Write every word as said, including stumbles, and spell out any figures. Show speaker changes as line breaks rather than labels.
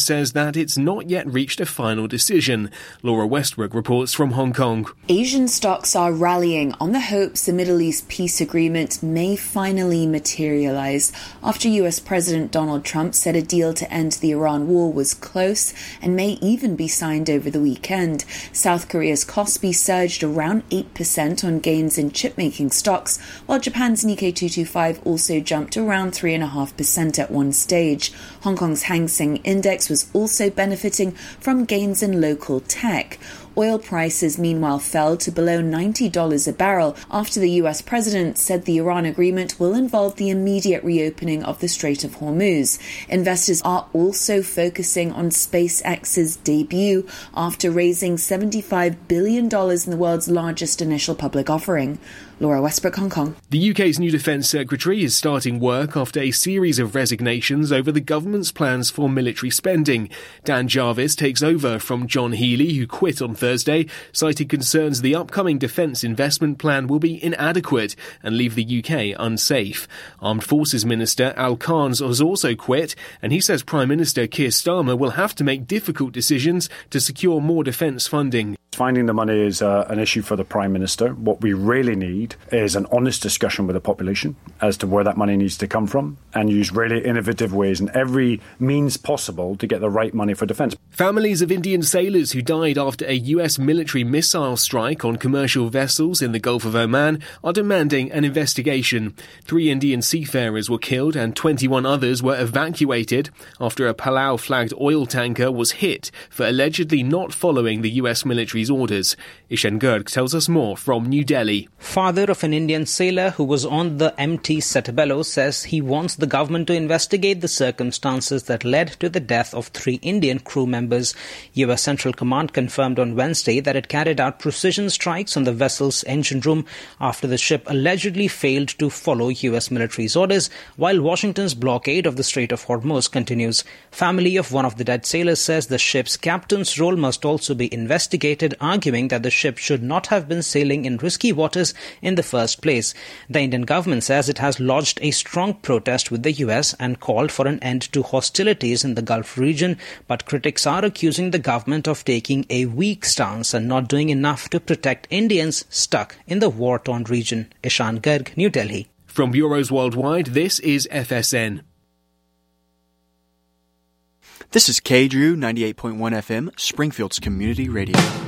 says that it's not yet reached a final decision. Laura Westbrook reports from Hong Kong.
Asian stocks are rallying on the hopes the Middle East peace agreement may finally materialize after U S President Donald Trump said a deal to end the Iran war was close and may even be signed over the weekend. South Korea's Kospi surged around eight percent on gains in chip-making stocks, while Japan's Nikkei two twenty-five also jumped around three point five percent at one stage. Hong Kong's Hang Seng Index was also benefiting from gains in local tech. Oil prices, meanwhile, fell to below ninety dollars a barrel after the U S president said the Iran agreement will involve the immediate reopening of the Strait of Hormuz. Investors are also focusing on SpaceX's debut after raising seventy-five billion dollars in the world's largest initial public offering. Laura Westbrook, Hong Kong.
The U K's new Defence Secretary is starting work after a series of resignations over the government's plans for military spending. Dan Jarvis takes over from John Healey, who quit on Thursday, citing concerns the upcoming defence investment plan will be inadequate and leave the U K unsafe. Armed Forces Minister Al Carnes has also quit, and he says Prime Minister Keir Starmer will have to make difficult decisions to secure more defence funding.
Finding the money is uh, an issue for the Prime Minister. What we really need is an honest discussion with the population as to where that money needs to come from, and use really innovative ways and every means possible to get the right money for defence.
Families of Indian sailors who died after a U S military missile strike on commercial vessels in the Gulf of Oman are demanding an investigation. Three Indian seafarers were killed and twenty-one others were evacuated after a Palau-flagged oil tanker was hit for allegedly not following the U S military's orders. Ishan Garg tells us more from New Delhi.
Father of an Indian sailor who was on the M T Setabelo says he wants the government to investigate the circumstances that led to the death of three Indian crew members. U S Central Command confirmed on Wednesday that it carried out precision strikes on the vessel's engine room after the ship allegedly failed to follow U S military's orders, while Washington's blockade of the Strait of Hormuz continues. Family of one of the dead sailors says the ship's captain's role must also be investigated, arguing that the ship should not have been sailing in risky waters in the first place. The Indian government says it has lodged a strong protest with the U S and called for an end to hostilities in the Gulf region, but critics are accusing the government of taking a weak stance and not doing enough to protect Indians stuck in the war-torn region. Ishan Garg, New Delhi.
From bureaus worldwide, this is F S N.
This is K D R U ninety-eight point one F M, Springfield's community radio.